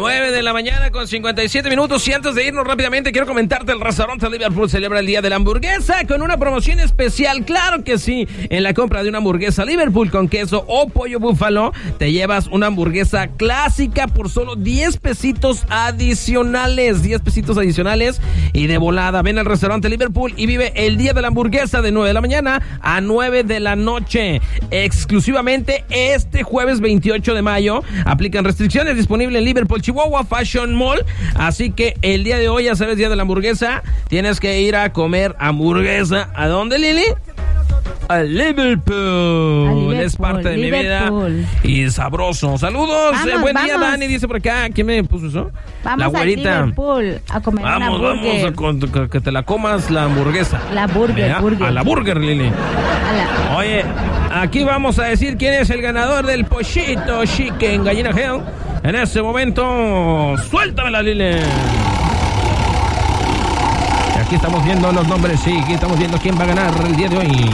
9:57 y antes de irnos rápidamente quiero comentarte, el restaurante Liverpool celebra el Día de la Hamburguesa con una promoción especial. Claro que sí, en la compra de una hamburguesa Liverpool con queso o pollo búfalo te llevas una hamburguesa clásica por solo 10 pesitos adicionales. 10 pesitos adicionales y de volada. Ven al restaurante Liverpool y vive el Día de la Hamburguesa de 9 de la mañana a 9 de la noche. Exclusivamente este jueves 28 de mayo. Aplican restricciones, disponible en Liverpool, Chihuahua, Fashion Mall. Así que el día de hoy, ya sabes, Día de la Hamburguesa, tienes que ir a comer hamburguesa. ¿A dónde, Lili? A Liverpool. Es parte de Liverpool. Mi vida y sabroso. Saludos, buen día, Dani, dice por acá. ¿Quién me puso eso? Vamos la güerita. a Liverpool a comer una burger. Vamos a que te la comas la hamburguesa. La burger. A la burger, Lili. Oye, aquí vamos a decir quién es el ganador del Pollito Chicken Gallina Hell. En este momento, suéltamela, Lili. Aquí estamos viendo los nombres, sí, aquí estamos viendo quién va a ganar el día de hoy.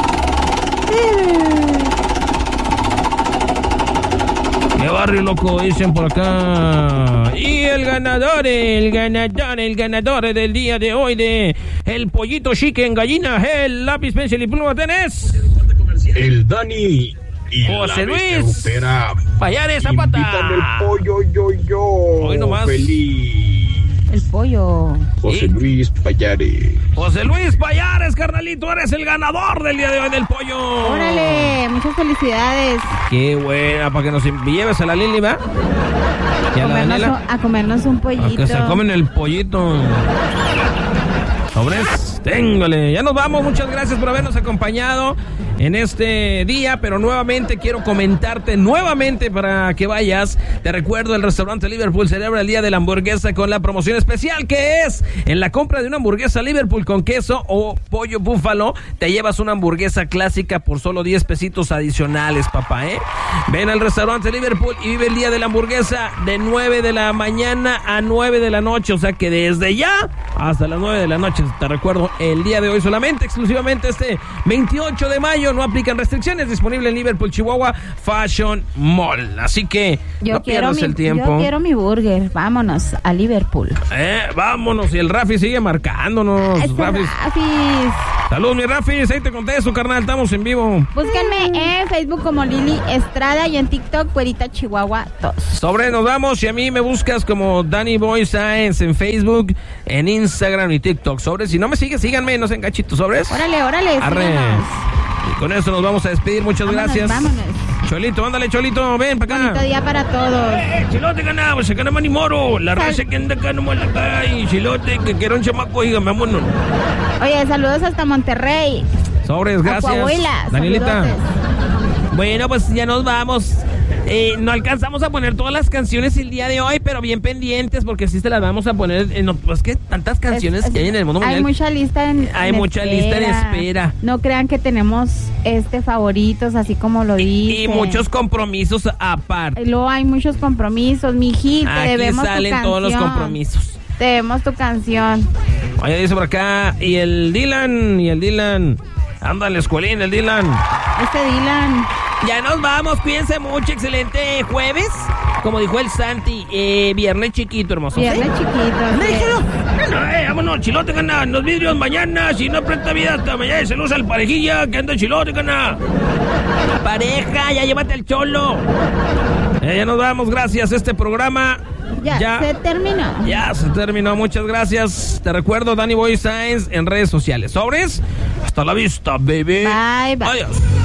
¡Qué barrio, loco! Dicen por acá. Y el ganador del día de hoy de el Pollito Chicken Gallina Gel, lápiz, pencil y pluma, tenés el Dani y José Luis Payares Zapata. Invitan el pollo, yo. Hoy nomás. Feliz. El pollo. José Luis Payares. José Luis Payares, carnalito, eres el ganador del día de hoy del pollo. Órale, muchas felicidades. Qué buena, para que nos lleves a la Lili, ¿va? A comernos un pollito. A que se comen el pollito. Sobres, téngale. Ya nos vamos, muchas gracias por habernos acompañado en este día, pero nuevamente quiero comentarte para que vayas. Te recuerdo, el restaurante Liverpool celebra el Día de la Hamburguesa con la promoción especial que es en la compra de una hamburguesa Liverpool con queso o pollo búfalo, te llevas una hamburguesa clásica por solo 10 pesitos adicionales, papá, ¿eh? Ven al restaurante Liverpool y vive el Día de la Hamburguesa de 9 de la mañana a 9 de la noche, o sea que desde ya hasta las 9 de la noche. Te recuerdo, el día de hoy solamente, exclusivamente este 28 de mayo, no aplican restricciones, disponible en Liverpool, Chihuahua, Fashion Mall. Así que no pierdas el tiempo. Yo quiero mi burger, vámonos a Liverpool. Vámonos, y el Rafi sigue marcándonos. Rafis. Salud, mi Rafi, ahí te contesto, carnal, estamos en vivo. Búsquenme en Facebook como Lili Estrada y en TikTok, Güerita Chihuahua 2. Sobre, nos vamos, y a mí me buscas como Danny Boy Science en Facebook, en Instagram y TikTok. Sobre, si no me sigues, síganme, no sean cachitos, sobres. Órale, arre. Y con eso nos vamos a despedir, muchas gracias. Vámonos. Cholito, ándale, Cholito, ven para acá. Bonito día para todos. Chilote, ganamos, se ganamos ni moro. La raza que anda acá nomás acá. Y Chilote, que quiera un chamaco, dígame, vámonos. Oye, saludos hasta Monterrey. Sobres, gracias. Coahuila, Danielita. Bueno, pues ya nos vamos. No alcanzamos a poner todas las canciones el día de hoy, pero bien pendientes, porque sí se las vamos a poner. Pues que tantas canciones que hay en el mundo mundial. Hay mucha lista en espera. No crean que tenemos favoritos, así como lo dice. Y muchos compromisos aparte. Luego hay muchos compromisos, mijito. Aquí debemos salen tu canción. Todos los compromisos. Debemos tu canción. Oye, dice por acá, y el Dylan. Ándale, escuelín, el Dylan. Dylan. Ya nos vamos, cuídense mucho, excelente jueves. Como dijo el Santi, viernes chiquito, hermoso. Viernes chiquito. Vámonos, Chilote, gana. Los vidrios mañana, si no presta vida hasta mañana, se usa el parejilla, que anda Chilote, gana. Pareja, ya llévate el cholo. Ya nos vamos, gracias. Este programa ya se terminó. Ya se terminó, muchas gracias. Te recuerdo, Danny Boy Science en redes sociales. Sobres, hasta la vista, baby. Bye. Adiós.